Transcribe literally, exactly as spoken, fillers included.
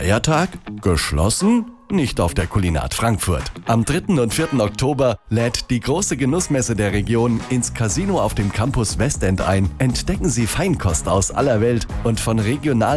Feiertag? Geschlossen? Nicht auf der Kulinat Frankfurt. Am dritten und vierten Oktober lädt die große Genussmesse der Region ins Casino auf dem Campus Westend ein. Entdecken Sie Feinkost aus aller Welt und von regionalen